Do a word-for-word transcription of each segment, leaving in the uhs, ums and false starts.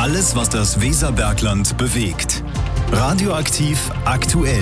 Alles, was das Weserbergland bewegt. Radioaktiv aktuell.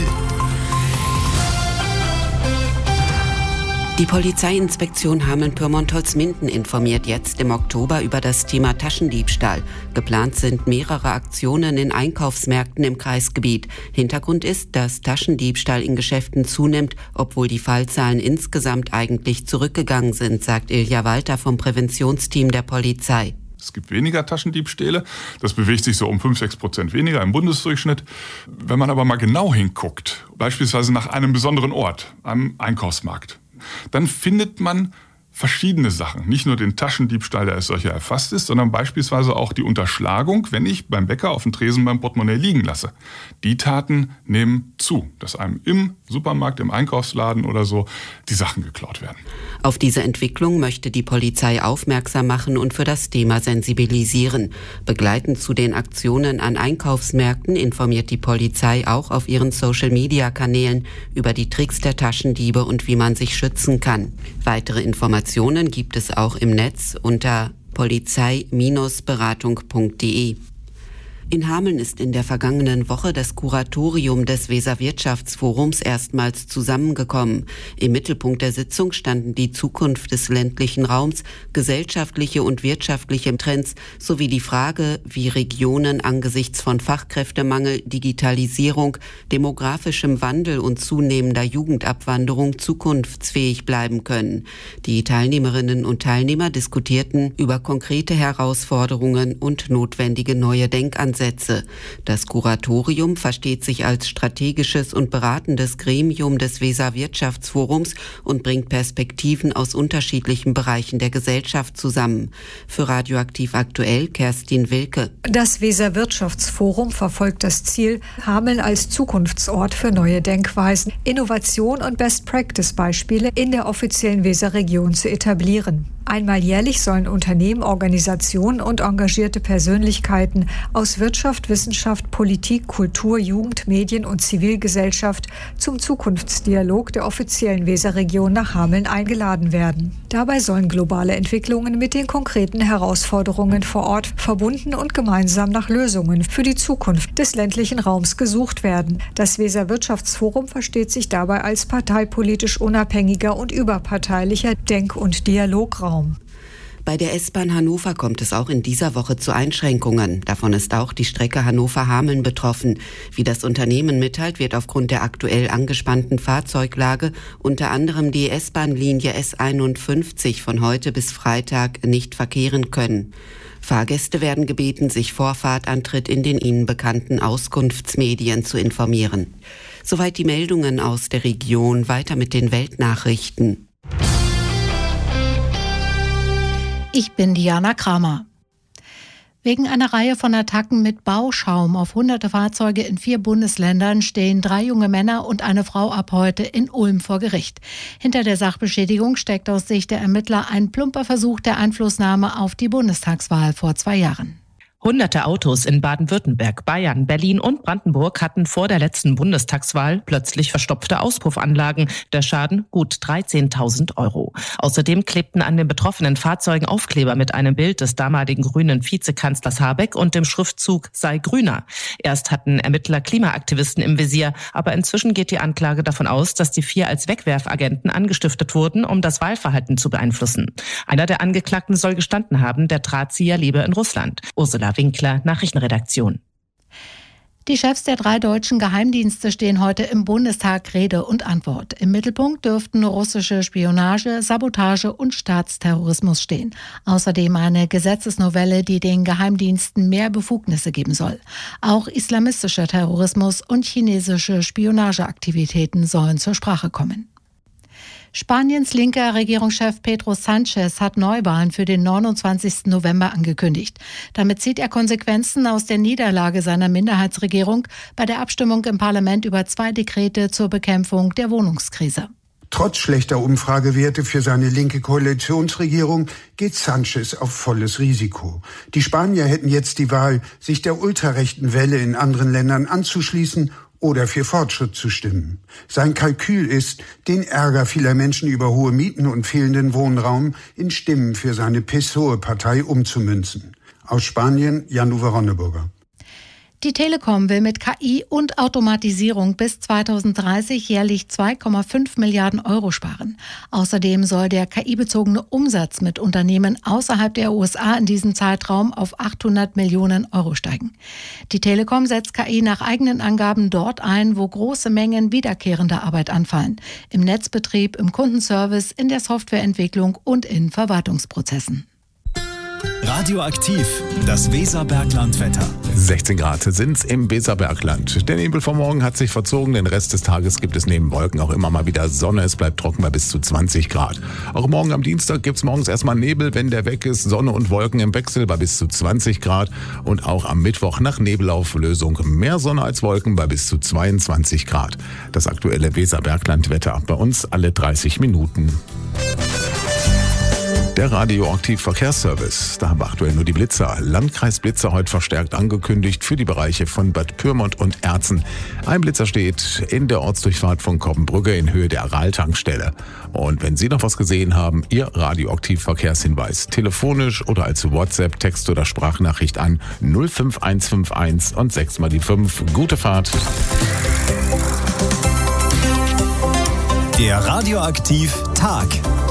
Die Polizeiinspektion Hameln-Pyrmont-Holzminden informiert jetzt im Oktober über das Thema Taschendiebstahl. Geplant sind mehrere Aktionen in Einkaufsmärkten im Kreisgebiet. Hintergrund ist, dass Taschendiebstahl in Geschäften zunimmt, obwohl die Fallzahlen insgesamt eigentlich zurückgegangen sind, sagt Ilja Walter vom Präventionsteam der Polizei. Es gibt weniger Taschendiebstähle, das bewegt sich so um fünf bis sechs Prozent weniger im Bundesdurchschnitt. Wenn man aber mal genau hinguckt, beispielsweise nach einem besonderen Ort, einem Einkaufsmarkt, dann findet man verschiedene Sachen. Nicht nur den Taschendiebstahl, der als solcher erfasst ist, sondern beispielsweise auch die Unterschlagung, wenn ich beim Bäcker auf dem Tresen mein Portemonnaie liegen lasse. Die Taten nehmen zu, dass einem im Supermarkt, im Einkaufsladen oder so die Sachen geklaut werden. Auf diese Entwicklung möchte die Polizei aufmerksam machen und für das Thema sensibilisieren. Begleitend zu den Aktionen an Einkaufsmärkten informiert die Polizei auch auf ihren Social-Media-Kanälen über die Tricks der Taschendiebe und wie man sich schützen kann. Weitere Informationen gibt es auch im Netz unter polizei Bindestrich beratung punkt de. In Hameln ist in der vergangenen Woche das Kuratorium des Weser-Wirtschaftsforums erstmals zusammengekommen. Im Mittelpunkt der Sitzung standen die Zukunft des ländlichen Raums, gesellschaftliche und wirtschaftliche Trends sowie die Frage, wie Regionen angesichts von Fachkräftemangel, Digitalisierung, demografischem Wandel und zunehmender Jugendabwanderung zukunftsfähig bleiben können. Die Teilnehmerinnen und Teilnehmer diskutierten über konkrete Herausforderungen und notwendige neue Denkansätze. Das Kuratorium versteht sich als strategisches und beratendes Gremium des Weser-Wirtschaftsforums und bringt Perspektiven aus unterschiedlichen Bereichen der Gesellschaft zusammen. Für Radioaktiv aktuell Kerstin Wilke. Das Weser-Wirtschaftsforum verfolgt das Ziel, Hameln als Zukunftsort für neue Denkweisen, Innovation und Best-Practice-Beispiele in der offiziellen Weser-Region zu etablieren. Einmal jährlich sollen Unternehmen, Organisationen und engagierte Persönlichkeiten aus Wirtschaft, Wissenschaft, Politik, Kultur, Jugend, Medien und Zivilgesellschaft zum Zukunftsdialog der offiziellen Weserregion nach Hameln eingeladen werden. Dabei sollen globale Entwicklungen mit den konkreten Herausforderungen vor Ort verbunden und gemeinsam nach Lösungen für die Zukunft des ländlichen Raums gesucht werden. Das Weser-Wirtschaftsforum versteht sich dabei als parteipolitisch unabhängiger und überparteilicher Denk- und Dialograum. Bei der S-Bahn Hannover kommt es auch in dieser Woche zu Einschränkungen. Davon ist auch die Strecke Hannover-Hameln betroffen. Wie das Unternehmen mitteilt, wird aufgrund der aktuell angespannten Fahrzeuglage unter anderem die S-Bahn-Linie S einundfünfzig von heute bis Freitag nicht verkehren können. Fahrgäste werden gebeten, sich vor Fahrtantritt in den ihnen bekannten Auskunftsmedien zu informieren. Soweit die Meldungen aus der Region. Weiter mit den Weltnachrichten. Ich bin Diana Kramer. Wegen einer Reihe von Attacken mit Bauschaum auf hunderte Fahrzeuge in vier Bundesländern stehen drei junge Männer und eine Frau ab heute in Ulm vor Gericht. Hinter der Sachbeschädigung steckt aus Sicht der Ermittler ein plumper Versuch der Einflussnahme auf die Bundestagswahl vor zwei Jahren. Hunderte Autos in Baden-Württemberg, Bayern, Berlin und Brandenburg hatten vor der letzten Bundestagswahl plötzlich verstopfte Auspuffanlagen. Der Schaden gut dreizehntausend Euro. Außerdem klebten an den betroffenen Fahrzeugen Aufkleber mit einem Bild des damaligen grünen Vizekanzlers Habeck und dem Schriftzug "Sei grüner". Erst hatten Ermittler Klimaaktivisten im Visier, aber inzwischen geht die Anklage davon aus, dass die vier als Wegwerfagenten angestiftet wurden, um das Wahlverhalten zu beeinflussen. Einer der Angeklagten soll gestanden haben, der Drahtzieher lebe in Russland. Ursula Winkler, Nachrichtenredaktion. Die Chefs der drei deutschen Geheimdienste stehen heute im Bundestag Rede und Antwort. Im Mittelpunkt dürften russische Spionage, Sabotage und Staatsterrorismus stehen. Außerdem eine Gesetzesnovelle, die den Geheimdiensten mehr Befugnisse geben soll. Auch islamistischer Terrorismus und chinesische Spionageaktivitäten sollen zur Sprache kommen. Spaniens linker Regierungschef Pedro Sánchez hat Neuwahlen für den neunundzwanzigsten November angekündigt. Damit zieht er Konsequenzen aus der Niederlage seiner Minderheitsregierung bei der Abstimmung im Parlament über zwei Dekrete zur Bekämpfung der Wohnungskrise. Trotz schlechter Umfragewerte für seine linke Koalitionsregierung geht Sánchez auf volles Risiko. Die Spanier hätten jetzt die Wahl, sich der ultrarechten Welle in anderen Ländern anzuschließen oder für Fortschritt zu stimmen. Sein Kalkül ist, den Ärger vieler Menschen über hohe Mieten und fehlenden Wohnraum in Stimmen für seine P S O E-Partei umzumünzen. Aus Spanien Jan-Uwe Ronneburger. Die Telekom will mit K I und Automatisierung bis zweitausenddreißig jährlich zwei Komma fünf Milliarden Euro sparen. Außerdem soll der K I-bezogene Umsatz mit Unternehmen außerhalb der U S A in diesem Zeitraum auf achthundert Millionen Euro steigen. Die Telekom setzt K I nach eigenen Angaben dort ein, wo große Mengen wiederkehrender Arbeit anfallen. Im Netzbetrieb, im Kundenservice, in der Softwareentwicklung und in Verwaltungsprozessen. Radioaktiv, das Weserbergland-Wetter. sechzehn Grad sind's im Weserbergland. Der Nebel vom Morgen hat sich verzogen. Den Rest des Tages gibt es neben Wolken auch immer mal wieder Sonne. Es bleibt trocken bei bis zu zwanzig Grad. Auch morgen am Dienstag gibt's morgens erstmal Nebel. Wenn der weg ist, Sonne und Wolken im Wechsel bei bis zu zwanzig Grad. Und auch am Mittwoch nach Nebelauflösung mehr Sonne als Wolken bei bis zu zweiundzwanzig Grad. Das aktuelle Weserbergland-Wetter bei uns alle dreißig Minuten. Der Radioaktiv-Verkehrsservice. Da haben wir aktuell nur die Blitzer. Landkreis Blitzer heute verstärkt angekündigt für die Bereiche von Bad Pyrmont und Erzen. Ein Blitzer steht in der Ortsdurchfahrt von Koppenbrücke in Höhe der Aral-Tankstelle. Und wenn Sie noch was gesehen haben, Ihr Radioaktiv-Verkehrshinweis telefonisch oder als WhatsApp, Text oder Sprachnachricht an null fünf eins fünf eins und sechs mal die fünf. Gute Fahrt. Der Radioaktiv-Tag.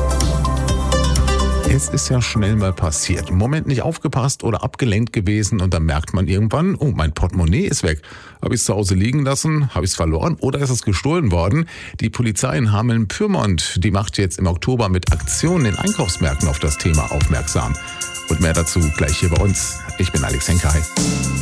Es ist ja schnell mal passiert. Im Moment nicht aufgepasst oder abgelenkt gewesen und dann merkt man irgendwann, oh, mein Portemonnaie ist weg. Habe ich es zu Hause liegen lassen? Habe ich es verloren oder ist es gestohlen worden? Die Polizei in Hameln-Pyrmont, die macht jetzt im Oktober mit Aktionen in Einkaufsmärkten auf das Thema aufmerksam. Und mehr dazu gleich hier bei uns. Ich bin Alex Henke.